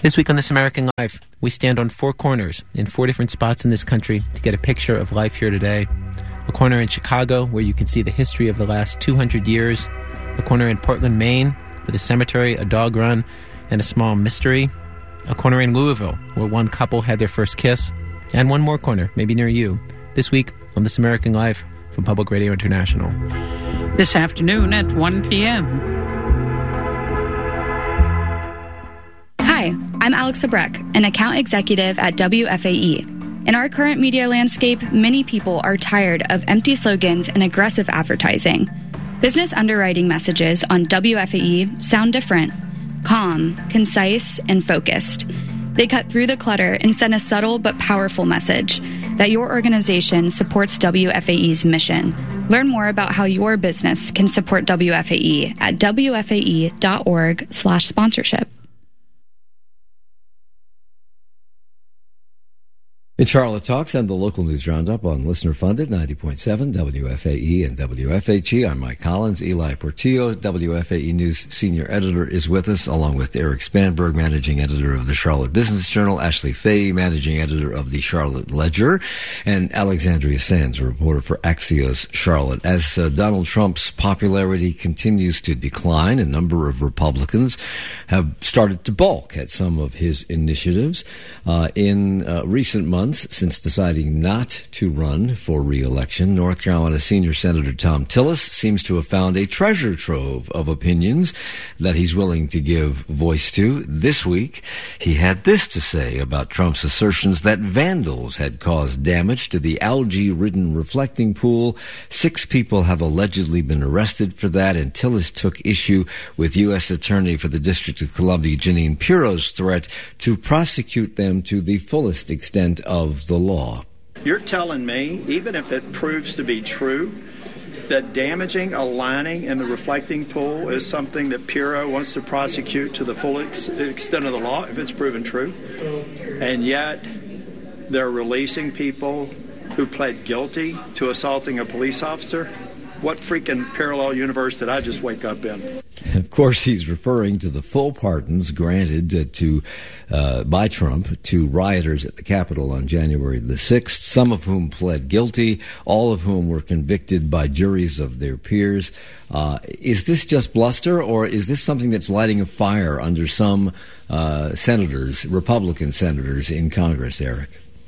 This week on This American Life, we stand on four corners in four different spots in this country to get a picture of life here today. A corner in Chicago, where you can see the history of the last 200 years. A corner in Portland, Maine, with a cemetery, a dog run, and a small mystery. A corner in Louisville, where one couple had their first kiss. And one more corner, maybe near you, this week on This American Life from Public Radio International. This afternoon at 1 p.m. Hi, I'm Alexa Breck, an account executive at WFAE. In our current media landscape, many people are tired of empty slogans and aggressive advertising. Business underwriting messages on WFAE sound different: calm, concise, and focused. They cut through the clutter and send a subtle but powerful message that your organization supports WFAE's mission. Learn more about how your business can support WFAE at wfae.org/sponsorship. In Charlotte Talks and the local news roundup on listener-funded 90.7 WFAE and WFHE. I'm Mike Collins. Eli Portillo, WFAE News senior editor, is with us, along with Eric Spanberg, managing editor of the Charlotte Business Journal, Ashley Fay, managing editor of the Charlotte Ledger, and Alexandria Sands, a reporter for Axios Charlotte. As Donald Trump's popularity continues to decline, a number of Republicans have started to balk at some of his initiatives. In recent months, since deciding not to run for re-election, North Carolina Senior Senator Thom Tillis seems to have found a treasure trove of opinions that he's willing to give voice to. This week, he had this to say about Trump's assertions that vandals had caused damage to the algae-ridden reflecting pool. 6 people have allegedly been arrested for that, and Tillis took issue with U.S. Attorney for the District of Columbia, Jeanine Pirro's threat to prosecute them to the fullest extent of the law. You're telling me, even if it proves to be true, that damaging a lining in the reflecting pool is something that Pirro wants to prosecute to the full extent of the law, if it's proven true, and yet they're releasing people who pled guilty to assaulting a police officer? What freaking parallel universe did I just wake up in? Of course, he's referring to the full pardons granted by Trump to rioters at the Capitol on January the 6th, some of whom pled guilty, all of whom were convicted by juries of their peers. Is this just bluster, or is this something that's lighting a fire under some senators, Republican senators in Congress, Eric?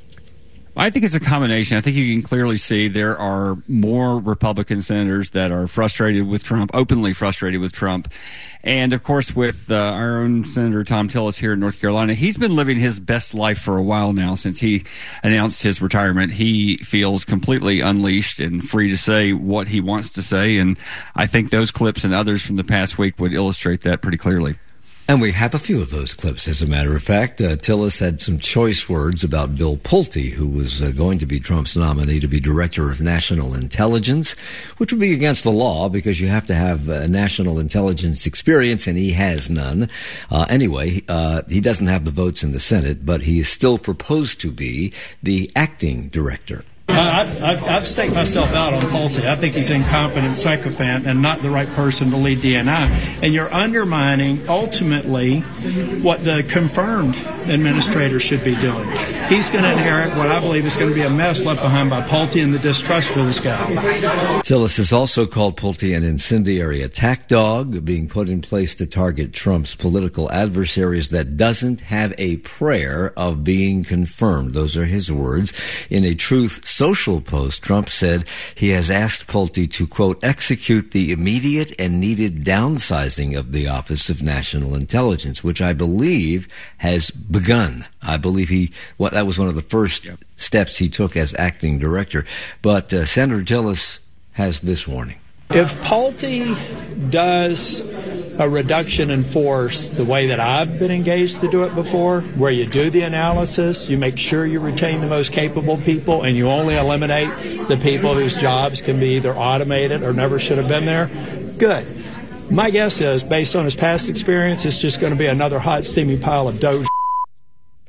I think it's a combination. I think you can clearly see there are more Republican senators that are frustrated with Trump, openly frustrated with Trump. And, of course, with our own Senator Thom Tillis here in North Carolina, he's been living his best life for a while now since he announced his retirement. He feels completely unleashed and free to say what he wants to say. And I think those clips and others from the past week would illustrate that pretty clearly. And we have a few of those clips, as a matter of fact. Tillis had some choice words about Bill Pulte, who was going to be Trump's nominee to be Director of National Intelligence, which would be against the law because you have to have national intelligence experience, and he has none. Anyway, he doesn't have the votes in the Senate, but he is still proposed to be the acting director. I've staked myself out on Pulte. I think he's an incompetent sycophant and not the right person to lead DNI. And you're undermining, ultimately, what the confirmed administrator should be doing. He's going to inherit what I believe is going to be a mess left behind by Pulte and the distrust for this guy. Tillis has also called Pulte an incendiary attack dog, being put in place to target Trump's political adversaries that doesn't have a prayer of being confirmed. Those are his words. In a Truth Social post, Trump said he has asked Pulte to, quote, execute the immediate and needed downsizing of the Office of National Intelligence, which I believe has begun. I believe that was one of the first steps he took as acting director. But Senator Tillis has this warning. If Pulte does a reduction in force the way that I've been engaged to do it before, where you do the analysis, you make sure you retain the most capable people, and you only eliminate the people whose jobs can be either automated or never should have been there, good. My guess is, based on his past experience, it's just going to be another hot, steamy pile of dough.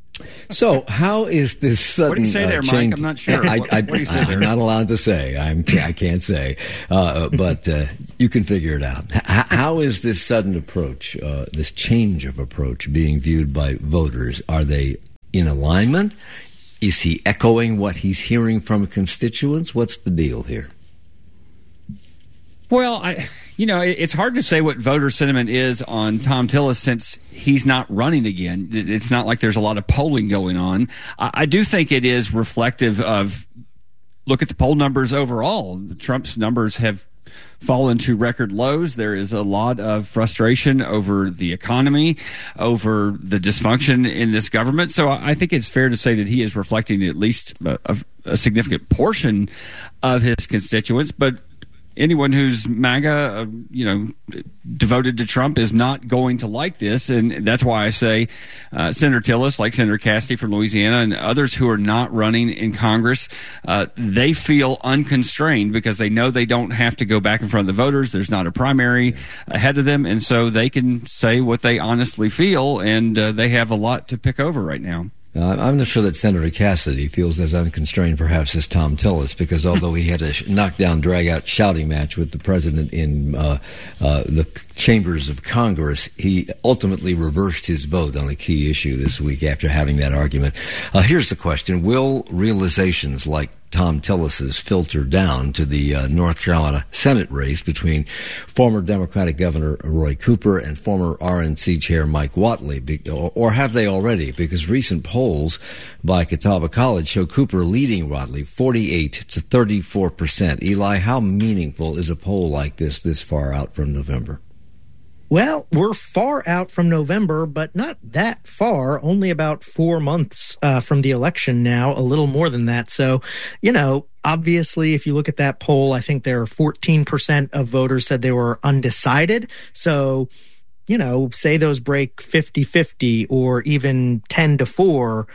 So how is this sudden What do you say there, change? Mike? I'm not sure. What do you say there? I'm not allowed to say. I can't say. But you can figure it out. How is this sudden approach, this change of approach, being viewed by voters? Are they in alignment? Is he echoing what he's hearing from constituents? What's the deal here? Well, it's hard to say what voter sentiment is on Thom Tillis since he's not running again. It's not like there's a lot of polling going on. I do think it is reflective of, look at the poll numbers overall. Trump's numbers have fallen to record lows. There is a lot of frustration over the economy, over the dysfunction in this government. So I think it's fair to say that he is reflecting at least a significant portion of his constituents. But anyone who's MAGA, devoted to Trump is not going to like this. And that's why I say Senator Tillis, like Senator Cassidy from Louisiana and others who are not running in Congress, they feel unconstrained because they know they don't have to go back in front of the voters. There's not a primary ahead of them. And so they can say what they honestly feel, and they have a lot to pick over right now. I'm not sure that Senator Cassidy feels as unconstrained perhaps as Thom Tillis, because although he had a knockdown, drag-out shouting match with the president in the chambers of Congress, he ultimately reversed his vote on a key issue this week after having that argument. Here's the question. Will realizations like Thom Tillis's filter down to the North Carolina Senate race between former Democratic Governor Roy Cooper and former RNC Chair Mike Whatley, or have they already? Because recent polls by Catawba College show Cooper leading Whatley 48 to 34%. Eli, how meaningful is a poll like this far out from November? Well, we're far out from November, but not that far, only about 4 months from the election now, a little more than that. So, obviously, if you look at that poll, I think there are 14% of voters said they were undecided. So, say those break 50-50 or even 10-4 for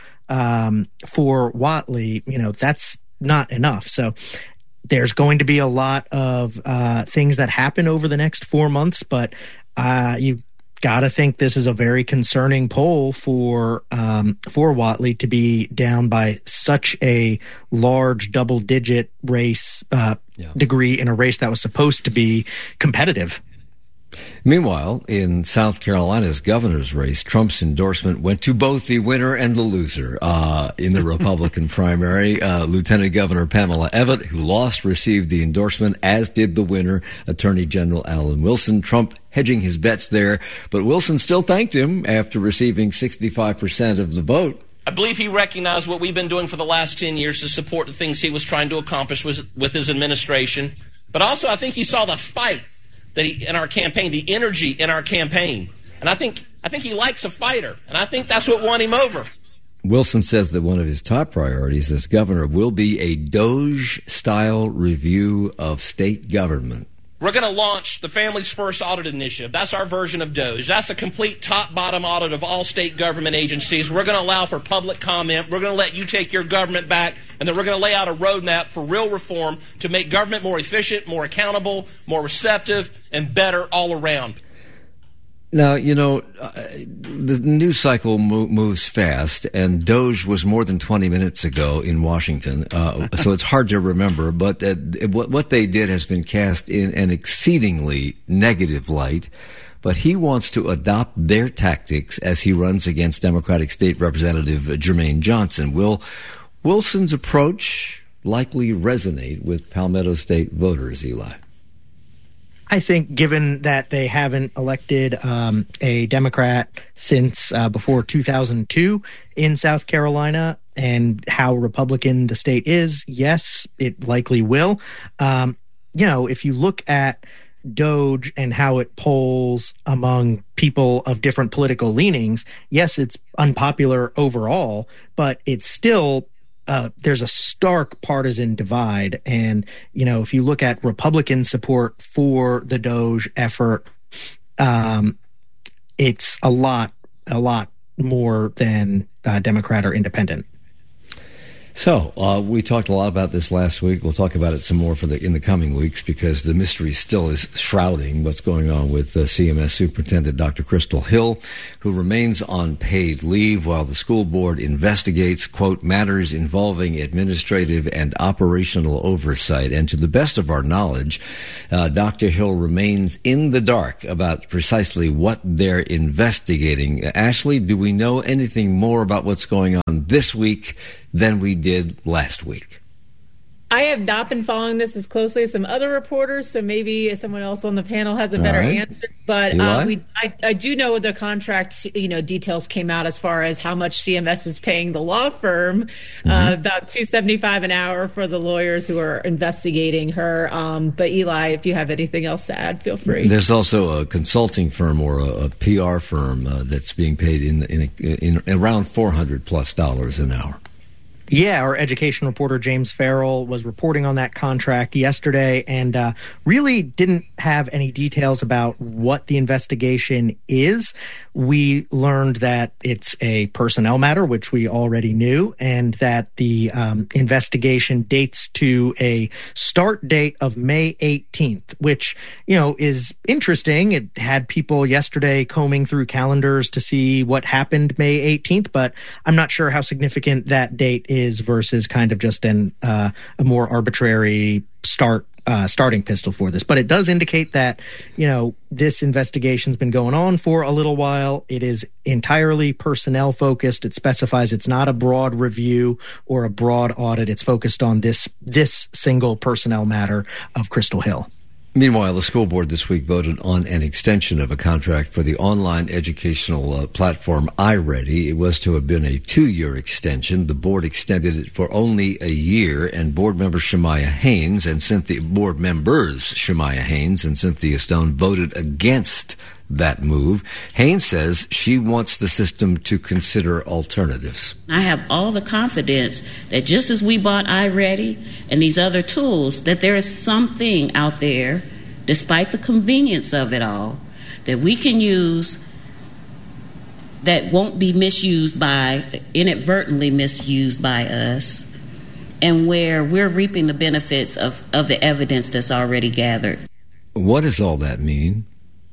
Whatley, that's not enough. So there's going to be a lot of things that happen over the next 4 months, but you've got to think this is a very concerning poll for Whatley to be down by such a large double-digit race degree in a race that was supposed to be competitive. Meanwhile, in South Carolina's governor's race, Trump's endorsement went to both the winner and the loser in the Republican primary. Lieutenant Governor Pamela Evette, who lost, received the endorsement, as did the winner, Attorney General Alan Wilson. Trump hedging his bets there, but Wilson still thanked him after receiving 65% of the vote. I believe he recognized what we've been doing for the last 10 years to support the things he was trying to accomplish with his administration. But also, I think he saw the fight in our campaign, the energy in our campaign. And I think he likes a fighter, and I think that's what won him over. Wilson says that one of his top priorities as governor will be a DOGE-style review of state government. We're going to launch the Families First Audit Initiative. That's our version of DOGE. That's a complete top-bottom audit of all state government agencies. We're going to allow for public comment. We're going to let you take your government back, and then we're going to lay out a roadmap for real reform to make government more efficient, more accountable, more receptive, and better all around. Now, the news cycle moves fast, and DOGE was more than 20 minutes ago in Washington, so it's hard to remember. But what they did has been cast in an exceedingly negative light. But he wants to adopt their tactics as he runs against Democratic State Representative Jermaine Johnson. Will Wilson's approach likely resonate with Palmetto State voters, Eli? I think given that they haven't elected a Democrat since before 2002 in South Carolina and how Republican the state is, yes, it likely will. If you look at DOGE and how it polls among people of different political leanings, yes, it's unpopular overall, but it's still there's a stark partisan divide. And, if you look at Republican support for the DOGE effort, it's a lot more than Democrat or independent. So we talked a lot about this last week. We'll talk about it some more in the coming weeks because the mystery still is shrouding what's going on with CMS Superintendent Dr. Crystal Hill, who remains on paid leave while the school board investigates, quote, matters involving administrative and operational oversight. And to the best of our knowledge, Dr. Hill remains in the dark about precisely what they're investigating. Ashley, do we know anything more about what's going on this week than we did last week? I have not been following this as closely as some other reporters, so maybe someone else on the panel has a better answer. But I do know the contract, details came out as far as how much CMS is paying the law firm, about $275 an hour for the lawyers who are investigating her. But Eli, if you have anything else to add, feel free. There's also a consulting firm or a PR firm that's being paid in around $400+ an hour. Yeah, our education reporter James Farrell was reporting on that contract yesterday and really didn't have any details about what the investigation is. We learned that it's a personnel matter, which we already knew, and that the investigation dates to a start date of May 18th, which, is interesting. It had people yesterday combing through calendars to see what happened May 18th, but I'm not sure how significant that date is versus kind of just a more arbitrary starting pistol for this. But it does indicate that, this investigation's been going on for a little while. It is entirely personnel focused. It specifies it's not a broad review or a broad audit. It's focused on this single personnel matter of Crystal Hill. Meanwhile, the school board this week voted on an extension of a contract for the online educational platform iReady. It was to have been a 2-year extension. The board extended it for only a year, and board members Shemaiah Haynes and Cynthia Stone voted against that move. Haynes says she wants the system to consider alternatives. I have all the confidence that just as we bought iReady and these other tools, that there is something out there, despite the convenience of it all, that we can use that won't be inadvertently misused by us, and where we're reaping the benefits of the evidence that's already gathered. What does all that mean?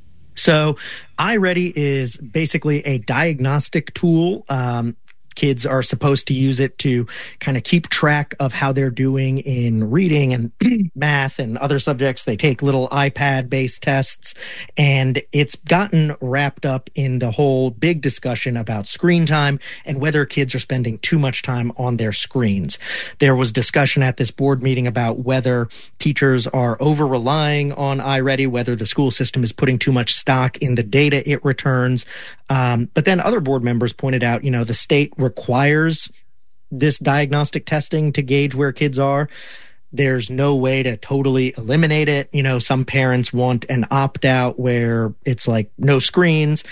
So iReady is basically a diagnostic tool. Kids are supposed to use it to kind of keep track of how they're doing in reading and math and other subjects. They take little iPad-based tests, and it's gotten wrapped up in the whole big discussion about screen time and whether kids are spending too much time on their screens. There was discussion at this board meeting about whether teachers are over-relying on iReady, whether the school system is putting too much stock in the data it returns. But then other board members pointed out, the state requires this diagnostic testing to gauge where kids are. There's no way to totally eliminate it. Some parents want an opt-out where it's like no screens.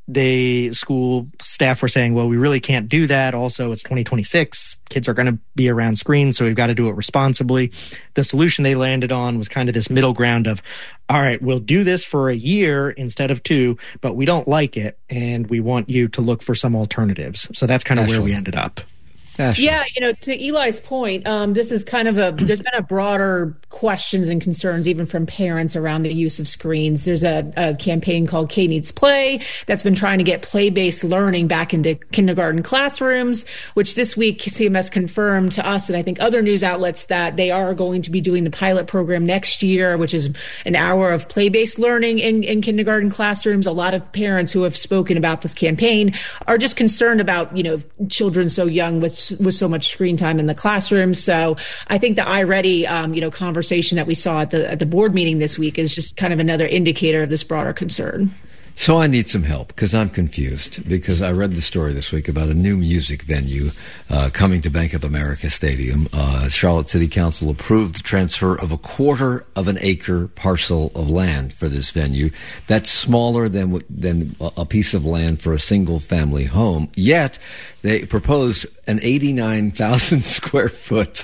The school staff were saying, well, we really can't do that. Also, it's 2026. Kids are going to be around screens, so we've got to do it responsibly. The solution they landed on was kind of this middle ground of, all right, we'll do this for a year instead of 2, but we don't like it, and we want you to look for some alternatives. So that's kind of where we ended up. Ashley. Yeah, to Eli's point, this is kind of there's been a broader questions and concerns even from parents around the use of screens. There's a campaign called K Needs Play that's been trying to get play-based learning back into kindergarten classrooms, which this week CMS confirmed to us and I think other news outlets that they are going to be doing the pilot program next year, which is an hour of play-based learning in kindergarten classrooms. A lot of parents who have spoken about this campaign are just concerned about, children so young with so much screen time in the classroom. So I think the iReady, conversation that we saw at the board meeting this week is just kind of another indicator of this broader concern. So I need some help because I'm confused because I read the story this week about a new music venue coming to Bank of America Stadium. Charlotte City Council approved the transfer of 1/4 of an acre parcel of land for this venue. That's smaller than a piece of land for a single family home. Yet they propose an 89,000 square foot,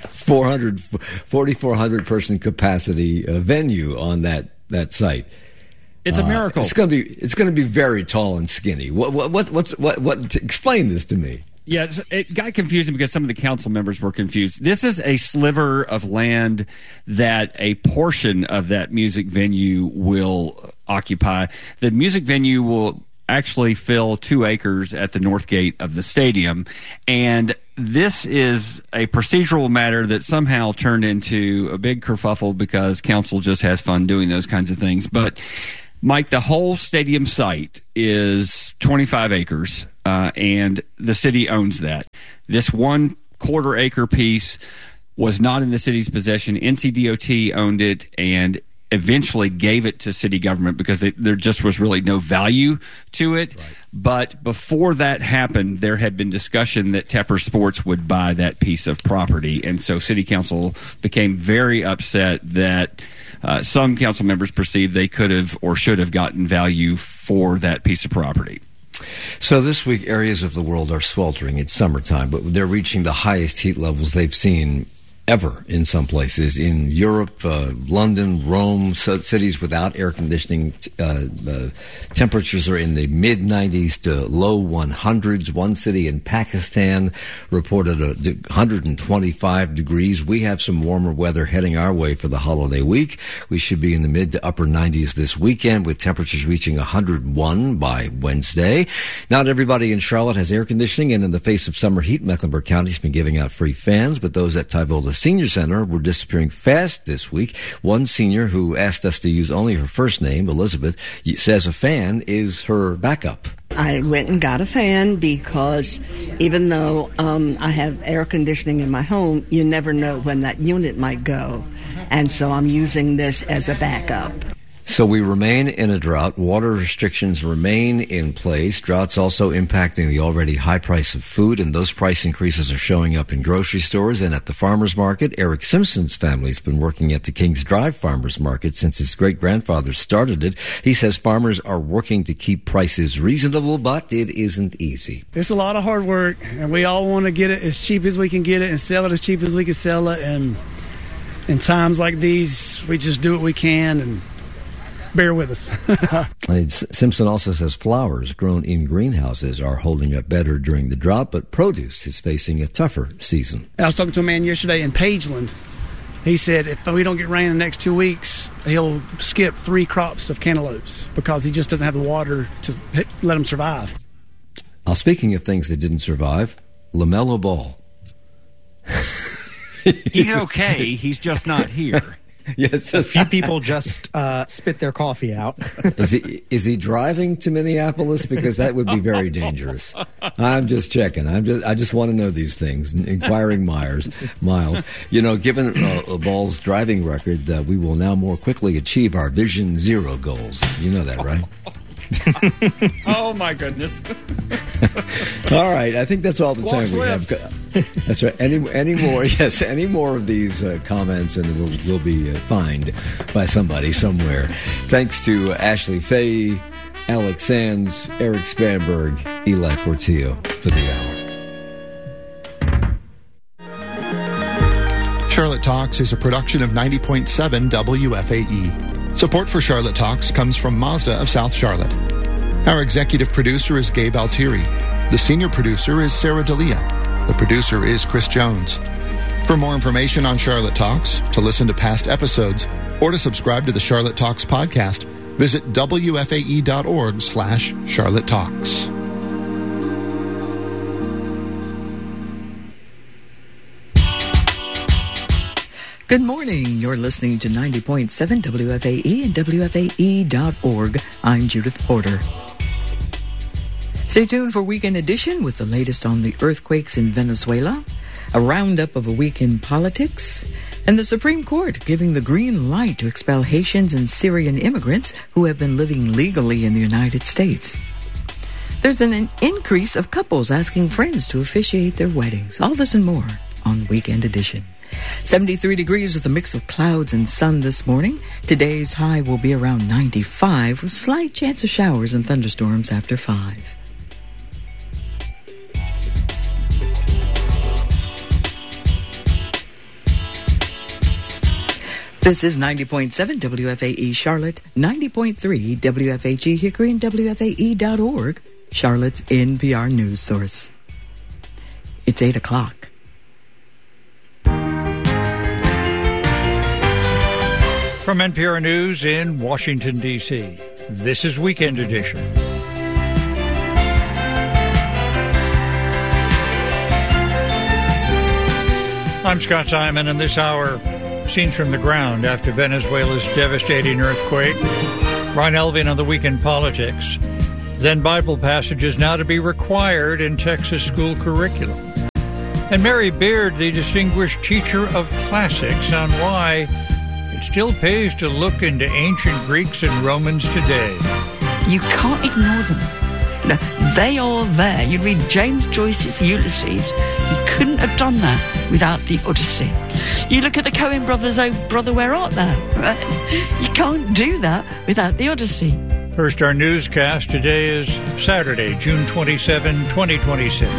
4,400 person capacity venue on that site. It's a miracle. It's going to be very tall and skinny. What explain this to me. Yes, it got confusing because some of the council members were confused. This is a sliver of land that a portion of that music venue will occupy. The music venue will actually fill 2 acres at the north gate of the stadium, and this is a procedural matter that somehow turned into a big kerfuffle because council just has fun doing those kinds of things. But Mike, the whole stadium site is 25 acres, and the city owns that. This 1/4 acre piece was not in the city's possession. NCDOT owned it and eventually gave it to city government because there just was really no value to it. Right. But before that happened, there had been discussion that Tepper Sports would buy that piece of property. And so city council became very upset that some council members perceived they could have or should have gotten value for that piece of property. So this week, areas of the world are sweltering. It's summertime, but they're reaching the highest heat levels they've seen ever in some places. In Europe, London, Rome, cities without air conditioning, temperatures are in the mid-90s to low 100s. One city in Pakistan reported 125 degrees. We have some warmer weather heading our way for the holiday week. We should be in the mid to upper 90s this weekend, with temperatures reaching 101 by Wednesday. Not everybody in Charlotte has air conditioning, and in the face of summer heat, Mecklenburg County's been giving out free fans, but those at Tyvola Senior Center were disappearing fast this week. One senior who asked us to use only her first name, Elizabeth, says a fan is her backup. I went and got a fan because even though I have air conditioning in my home, you never know when that unit might go. And so I'm using this as a backup. So we remain in a drought. Water restrictions remain in place. Drought's also impacting the already high price of food, and those price increases are showing up in grocery stores and at the farmers market. Eric Simpson's family's been working at the Kings Drive Farmers Market since his great-grandfather started it. He says farmers are working to keep prices reasonable, but it isn't easy. It's a lot of hard work, and we all want to get it as cheap as we can get it and sell it as cheap as we can sell it. And in times like these, we just do what we can and bear with us. Simpson also says flowers grown in greenhouses are holding up better during the drought, but produce is facing a tougher season. I was talking to a man yesterday in Pageland. He said if we don't get rain in the next 2 weeks, he'll skip 3 crops of cantaloupes because he just doesn't have the water to let them survive. Now, speaking of things that didn't survive, LaMelo Ball. He's okay. He's just not here. Yes, a few people just spit their coffee out. Is he driving to Minneapolis? Because that would be very dangerous. I'm just checking. I just want to know these things. Inquiring Miles. You know, given Ball's driving record, we will now more quickly achieve our Vision Zero goals. You know that, right? Oh my goodness! All right, I think that's all the time we have. That's right. Any more? Yes, any more of these comments, and we'll be fined by somebody somewhere. Thanks to Ashley Fay, Alex Sands, Eric Spanberg, Eli Portillo for the hour. Charlotte Talks is a production of 90.7 WFAE. Support for Charlotte Talks comes from Mazda of South Charlotte. Our executive producer is Gabe Altieri. The senior producer is Sarah D'Elia. The producer is Chris Jones. For more information on Charlotte Talks, to listen to past episodes, or to subscribe to the Charlotte Talks podcast, visit wfae.org/Charlotte Talks. Good morning. You're listening to 90.7 WFAE and WFAE.org. I'm Judith Porter. Stay tuned for Weekend Edition with the latest on the earthquakes in Venezuela, a roundup of a week in politics, and the Supreme Court giving the green light to expel Haitians and Syrian immigrants who have been living legally in the United States. There's an increase of couples asking friends to officiate their weddings. All this and more on Weekend Edition. 73 degrees with a mix of clouds and sun this morning. Today's high will be around 95 with slight chance of showers and thunderstorms after 5. This is 90.7 WFAE Charlotte, 90.3 WFAG Hickory, and WFAE.org, Charlotte's NPR news source. It's 8 o'clock. From NPR News in Washington, D.C., this is Weekend Edition. I'm Scott Simon, and this hour, scenes from the ground after Venezuela's devastating earthquake. Ron Elving on the weekend politics. Then Bible passages now to be required in Texas school curriculum. And Mary Beard, the distinguished teacher of classics, on why it still pays to look into ancient Greeks and Romans today. You can't ignore them. No, they are there. You read James Joyce's Ulysses. He couldn't have done that without the Odyssey. You look at the Coen brothers, Oh Brother, Where Art Thou? Right? You can't do that without the Odyssey. First, our newscast. Today is Saturday, June 27, 2026.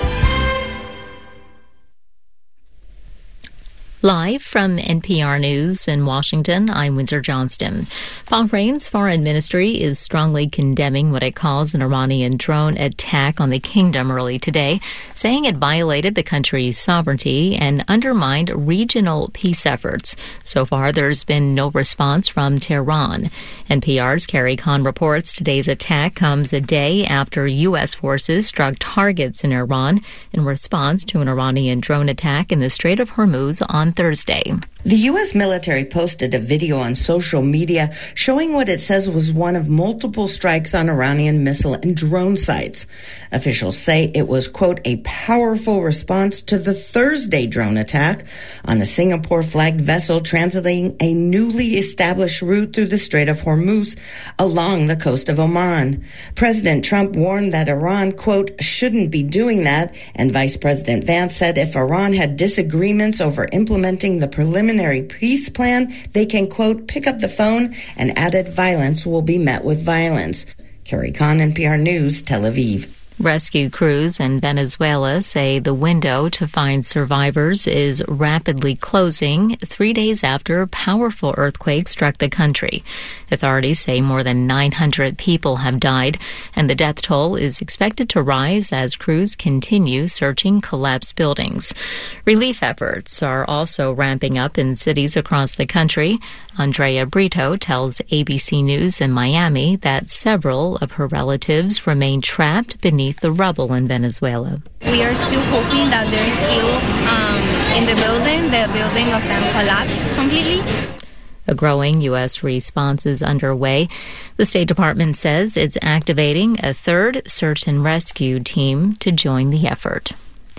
Live from NPR News in Washington, I'm Windsor Johnston. Bahrain's foreign ministry is strongly condemning what it calls an Iranian drone attack on the kingdom early today, saying it violated the country's sovereignty and undermined regional peace efforts. So far, there's been no response from Tehran. NPR's Carrie Khan reports today's attack comes a day after U.S. forces struck targets in Iran in response to an Iranian drone attack in the Strait of Hormuz on Thursday. The U.S. military posted a video on social media showing what it says was one of multiple strikes on Iranian missile and drone sites. Officials say it was, quote, a powerful response to the Thursday drone attack on a Singapore-flagged vessel transiting a newly established route through the Strait of Hormuz along the coast of Oman. President Trump warned that Iran, quote, shouldn't be doing that, and Vice President Vance said if Iran had disagreements over implementing the preliminary peace plan, they can, quote, pick up the phone, and added violence will be met with violence. Carrie Khan, NPR News, Tel Aviv. Rescue crews in Venezuela say the window to find survivors is rapidly closing 3 days after a powerful earthquake struck the country. Authorities say more than 900 people have died, and the death toll is expected to rise as crews continue searching collapsed buildings. Relief efforts are also ramping up in cities across the country. Andrea Brito tells ABC News in Miami that several of her relatives remain trapped beneath the rubble in Venezuela. We are still hoping that they're still in the building of them collapsed completely. A growing U.S. response is underway. The State Department says it's activating a third search and rescue team to join the effort.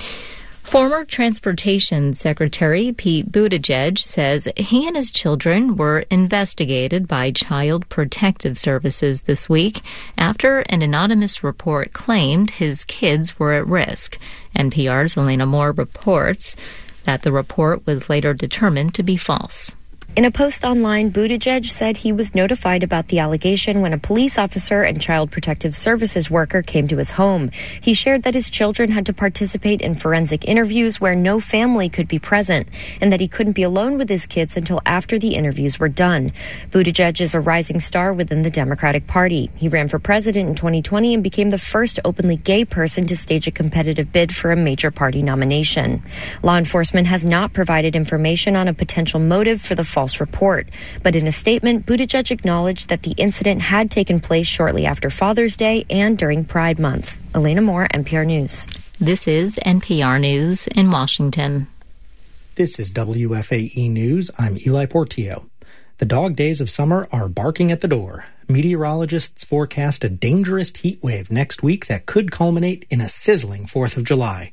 Former Transportation Secretary Pete Buttigieg says he and his children were investigated by Child Protective Services this week after an anonymous report claimed his kids were at risk. NPR's Elena Moore reports that the report was later determined to be false. In a post online, Buttigieg said he was notified about the allegation when a police officer and Child Protective Services worker came to his home. He shared that his children had to participate in forensic interviews where no family could be present, and that he couldn't be alone with his kids until after the interviews were done. Buttigieg is a rising star within the Democratic Party. He ran for president in 2020 and became the first openly gay person to stage a competitive bid for a major party nomination. Law enforcement has not provided information on a potential motive for the false report. But in a statement, Buttigieg acknowledged that the incident had taken place shortly after Father's Day and during Pride Month. Elena Moore, NPR News. This is NPR News in Washington. This is WFAE News. I'm Eli Portillo. The dog days of summer are barking at the door. Meteorologists forecast a dangerous heat wave next week that could culminate in a sizzling 4th of July.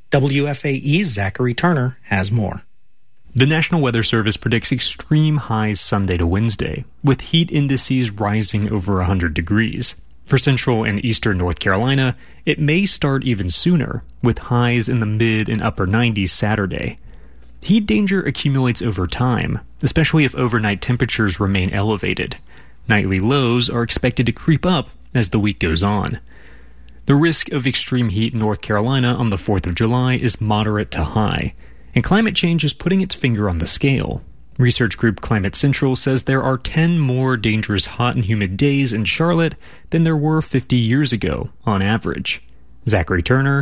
WFAE's Zachary Turner has more. The National Weather Service predicts extreme highs Sunday to Wednesday, with heat indices rising over 100 degrees. For central and eastern North Carolina, it may start even sooner, with highs in the mid and upper 90s Saturday. Heat danger accumulates over time, especially if overnight temperatures remain elevated. Nightly lows are expected to creep up as the week goes on. The risk of extreme heat in North Carolina on the 4th of July is moderate to high, and climate change is putting its finger on the scale. Research group Climate Central says there are 10 more dangerous hot and humid days in Charlotte than there were 50 years ago, on average. Zachary Turner,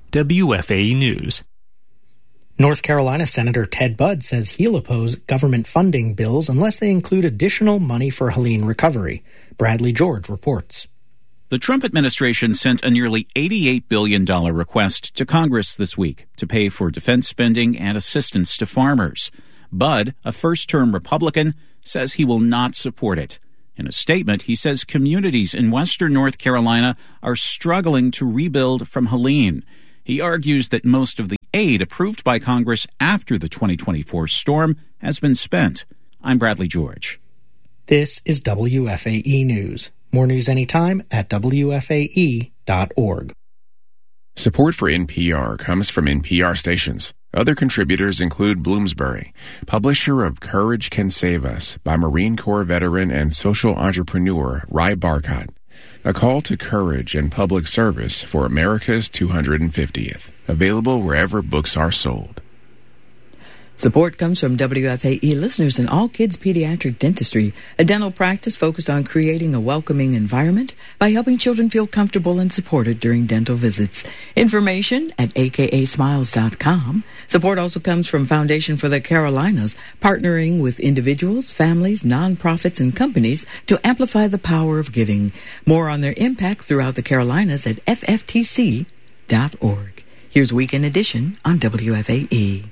WFAE News. North Carolina Senator Ted Budd says he'll oppose government funding bills unless they include additional money for Helene recovery. Bradley George reports. The Trump administration sent a nearly $88 billion request to Congress this week to pay for defense spending and assistance to farmers. Budd, a first-term Republican, says he will not support it. In a statement, he says communities in western North Carolina are struggling to rebuild from Helene. He argues that most of the aid approved by Congress after the 2024 storm has been spent. I'm Bradley George. This is WFAE News. More news anytime at WFAE.org. Support for NPR comes from NPR stations. Other contributors include Bloomsbury, publisher of Courage Can Save Us by Marine Corps veteran and social entrepreneur Rai Barkat. A call to courage and public service for America's 250th. Available wherever books are sold. Support comes from WFAE listeners in All Kids Pediatric Dentistry, a dental practice focused on creating a welcoming environment by helping children feel comfortable and supported during dental visits. Information at akasmiles.com. Support also comes from Foundation for the Carolinas, partnering with individuals, families, nonprofits, and companies to amplify the power of giving. More on their impact throughout the Carolinas at fftc.org. Here's Weekend Edition on WFAE.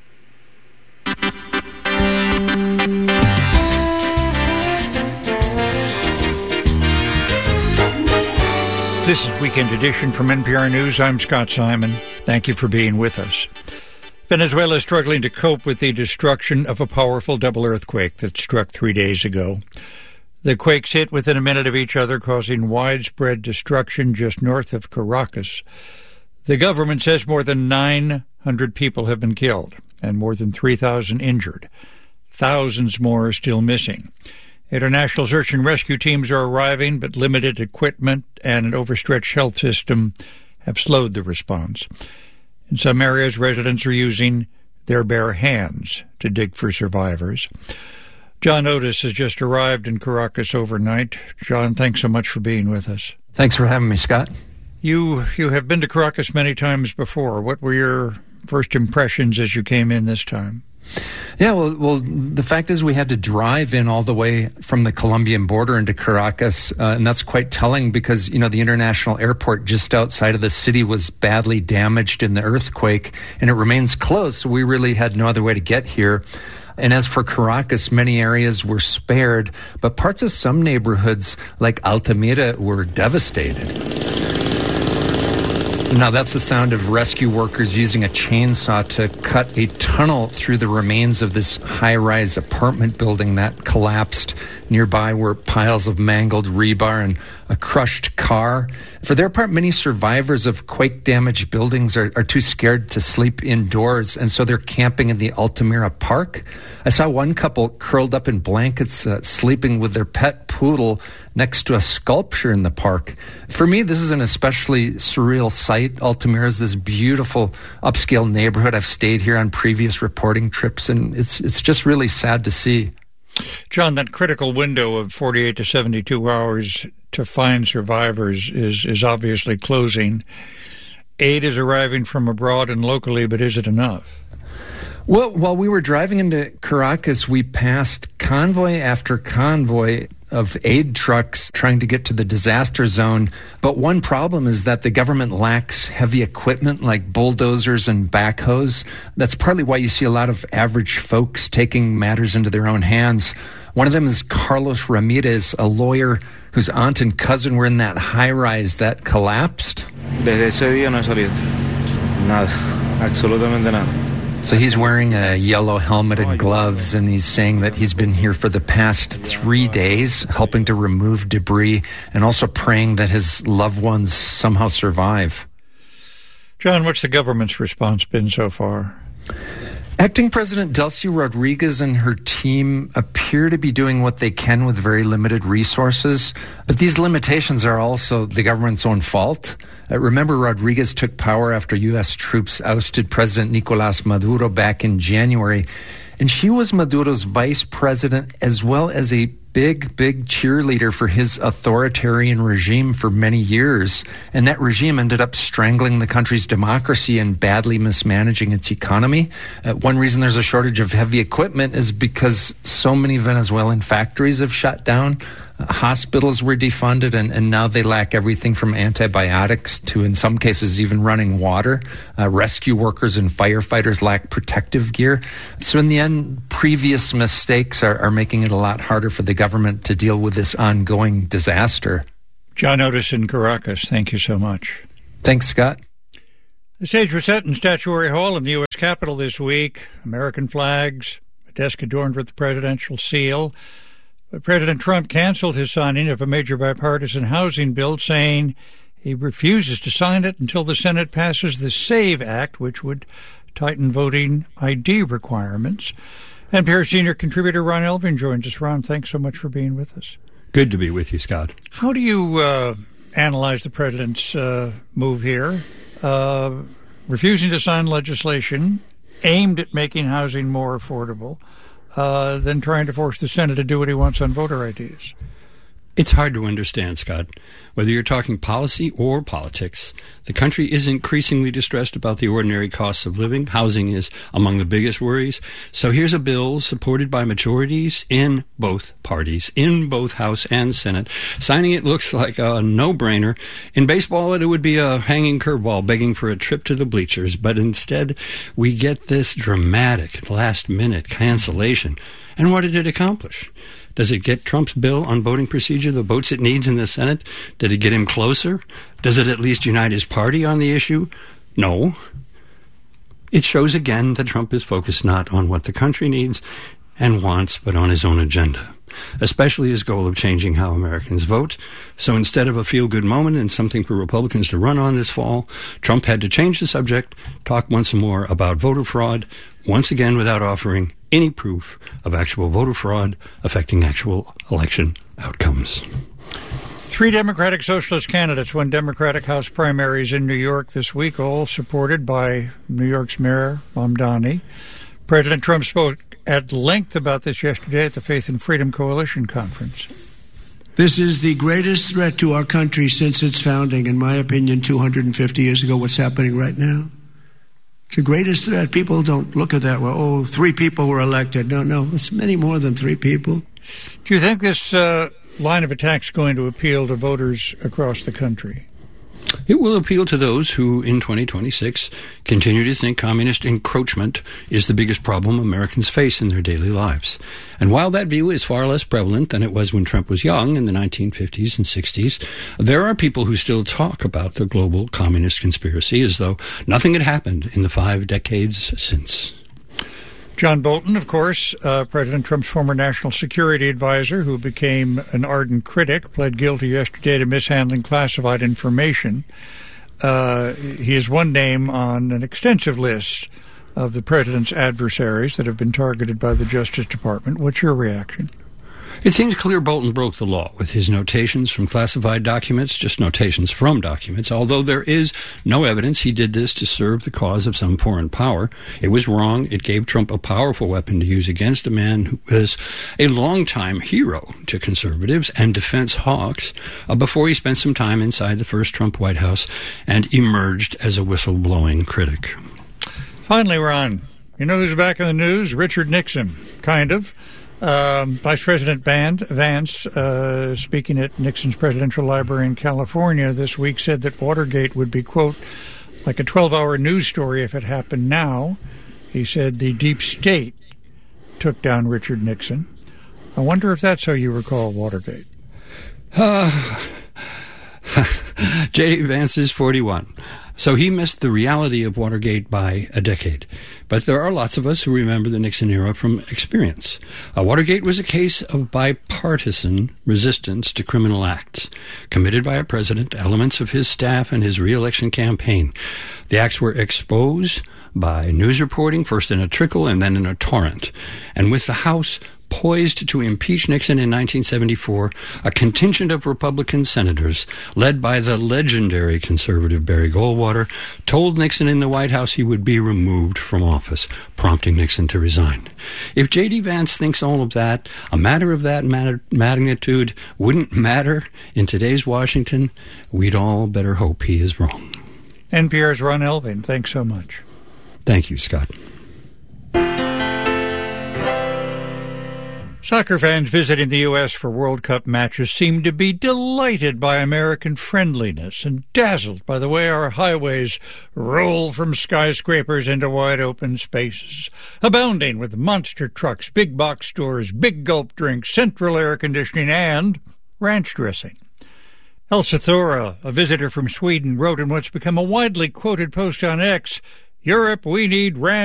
This is Weekend Edition from NPR News. I'm Scott Simon. Thank you for being with us. Venezuela is struggling to cope with the destruction of a powerful double earthquake that struck 3 days ago. The quakes hit within a minute of each other, causing widespread destruction just north of Caracas. The government says more than 900 people have been killed and more than 3,000 injured. Thousands more are still missing. International search and rescue teams are arriving, but limited equipment and an overstretched health system have slowed the response. In some areas, residents are using their bare hands to dig for survivors. John Otis has just arrived in Caracas overnight. John, thanks so much for being with us. Thanks for having me, Scott. You have been to Caracas many times before. What were your first impressions as you came in this time? Yeah, well, the fact is we had to drive in all the way from the Colombian border into Caracas, and that's quite telling because, the international airport just outside of the city was badly damaged in the earthquake, and it remains closed, so we really had no other way to get here. And as for Caracas, many areas were spared, but parts of some neighborhoods, like Altamira, were devastated. Now, that's the sound of rescue workers using a chainsaw to cut a tunnel through the remains of this high-rise apartment building that collapsed. Nearby were piles of mangled rebar and a crushed car. For their part, many survivors of quake-damaged buildings are too scared to sleep indoors, and so they're camping in the Altamira Park. I saw one couple curled up in blankets, sleeping with their pet poodle next to a sculpture in the park. For me, this is an especially surreal sight. Altamira is this beautiful upscale neighborhood. I've stayed here on previous reporting trips, and it's just really sad to see. John, that critical window of 48 to 72 hours to find survivors is obviously closing. Aid is arriving from abroad and locally, but is it enough? Well, while we were driving into Caracas, we passed convoy after convoy of aid trucks trying to get to the disaster zone. But one problem is that the government lacks heavy equipment like bulldozers and backhoes. That's partly why you see a lot of average folks taking matters into their own hands. One of them is Carlos Ramirez, a lawyer whose aunt and cousin were in that high-rise that collapsed. Desde ese día no he salido. Nada. Absolutamente nada. So he's wearing a yellow helmet and gloves, and he's saying that he's been here for the past 3 days, helping to remove debris and also praying that his loved ones somehow survive. John, what's the government's response been so far? Acting President Delcy Rodriguez and her team appear to be doing what they can with very limited resources, but these limitations are also the government's own fault. Remember, Rodriguez took power after U.S. troops ousted President Nicolás Maduro back in January, and she was Maduro's vice president as well as a big cheerleader for his authoritarian regime for many years. And that regime ended up strangling the country's democracy and badly mismanaging its economy. One reason there's a shortage of heavy equipment is because so many Venezuelan factories have shut down. Hospitals were defunded, and now they lack everything from antibiotics to, in some cases, even running water. Rescue workers and firefighters lack protective gear. So in the end, previous mistakes are making it a lot harder for the government to deal with this ongoing disaster. John Otis in Caracas, thank you so much. Thanks, Scott. The stage was set in Statuary Hall in the U.S. Capitol this week. American flags, a desk adorned with the presidential seal. But President Trump canceled his signing of a major bipartisan housing bill, saying he refuses to sign it until the Senate passes the SAVE Act, which would tighten voting ID requirements. NPR senior contributor Ron Elving joins us. Ron, thanks so much for being with us. Good to be with you, Scott. How do you analyze the president's move here? Refusing to sign legislation aimed at making housing more affordable, then trying to force the Senate to do what he wants on voter IDs. It's hard to understand, Scott. Whether you're talking policy or politics, the country is increasingly distressed about the ordinary costs of living. Housing is among the biggest worries. So here's a bill supported by majorities in both parties, in both House and Senate. Signing it looks like a no-brainer. In baseball, it would be a hanging curveball begging for a trip to the bleachers. But instead, we get this dramatic last-minute cancellation. And what did it accomplish? Does it get Trump's bill on voting procedure the votes it needs in the Senate? Did it get him closer? Does it at least unite his party on the issue? No. It shows again that Trump is focused not on what the country needs and wants, but on his own agenda, especially his goal of changing how Americans vote. So instead of a feel-good moment and something for Republicans to run on this fall, Trump had to change the subject, talk once more about voter fraud, once again without offering any proof of actual voter fraud affecting actual election outcomes. 3 Democratic Socialist candidates won Democratic House primaries in New York this week, all supported by New York's Mayor Mamdani. President Trump spoke at length about this yesterday at the Faith and Freedom Coalition Conference. This is the greatest threat to our country since its founding, in my opinion, 250 years ago, what's happening right now. It's the greatest threat. People don't look at that. Well, 3 people were elected. No, it's many more than 3 people. Do you think this line of attack is going to appeal to voters across the country? It will appeal to those who, in 2026, continue to think communist encroachment is the biggest problem Americans face in their daily lives. And while that view is far less prevalent than it was when Trump was young in the 1950s and 60s, there are people who still talk about the global communist conspiracy as though nothing had happened in the 5 decades since. John Bolton, of course, President Trump's former national security advisor, who became an ardent critic, pled guilty yesterday to mishandling classified information. He is one name on an extensive list of the president's adversaries that have been targeted by the Justice Department. What's your reaction? It seems clear Bolton broke the law with his notations from classified documents, just notations from documents, although there is no evidence he did this to serve the cause of some foreign power. It was wrong. It gave Trump a powerful weapon to use against a man who was a longtime hero to conservatives and defense hawks before he spent some time inside the first Trump White House and emerged as a whistleblowing critic. Finally, Ron, you know who's back in the news? Richard Nixon, kind of. Vice President Vance, speaking at Nixon's Presidential Library in California this week, said that Watergate would be, quote, like a 12-hour news story if it happened now. He said the deep state took down Richard Nixon. I wonder if that's how you recall Watergate. J.D. Vance is 41. So he missed the reality of Watergate by a decade. But there are lots of us who remember the Nixon era from experience. Watergate was a case of bipartisan resistance to criminal acts committed by a president, elements of his staff, and his re-election campaign. The acts were exposed by news reporting, first in a trickle and then in a torrent. And with the House poised to impeach Nixon in 1974, a contingent of Republican senators, led by the legendary conservative Barry Goldwater, told Nixon in the White House he would be removed from office, prompting Nixon to resign. If J.D. Vance thinks all of that, a matter of that magnitude, wouldn't matter in today's Washington, we'd all better hope he is wrong. NPR's Ron Elving, thanks so much. Thank you, Scott. Soccer fans visiting the U.S. for World Cup matches seem to be delighted by American friendliness and dazzled by the way our highways roll from skyscrapers into wide-open spaces, abounding with monster trucks, big box stores, big gulp drinks, central air conditioning, and ranch dressing. Elsa Thora, a visitor from Sweden, wrote in what's become a widely quoted post on X, "Europe, we need ranch